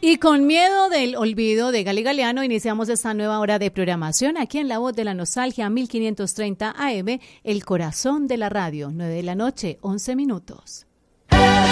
Y con miedo del olvido de Gali Galeano, iniciamos esta nueva hora de programación aquí en La Voz de la Nostalgia, 1530 AM, el corazón de la radio, 9 de la noche, 11 minutos.